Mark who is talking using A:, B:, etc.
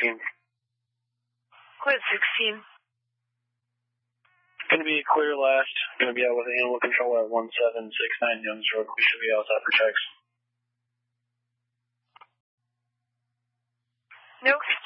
A: 16.
B: Quit 16.
A: Going to be clear last. Going to be out with animal control at 1769 Youngs Road. We should be outside for checks.
B: Nope.